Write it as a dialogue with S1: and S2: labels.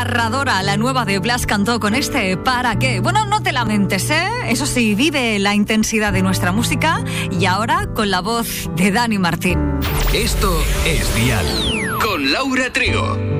S1: desgarradora, la nueva de Blas Cantó con este ¿Para qué? Bueno, no te lamentes, ¿eh? Eso sí, vive la intensidad de nuestra música y ahora con la voz de Dani Martín.
S2: Esto es Dial con Laura Trigo.